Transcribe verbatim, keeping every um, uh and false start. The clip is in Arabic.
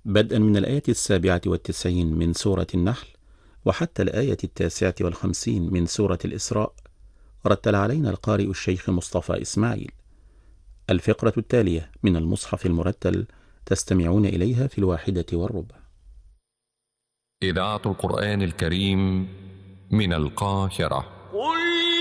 بدءا من الآية السابعة والتسعين من سورة النحل وحتى الآية التاسعة والخمسين من سورة الإسراء، رتل علينا القارئ الشيخ مصطفى إسماعيل. الفقرة التالية من المصحف المرتل تستمعون إليها في الواحدة والربع. إذاعة القرآن الكريم من القاهرة.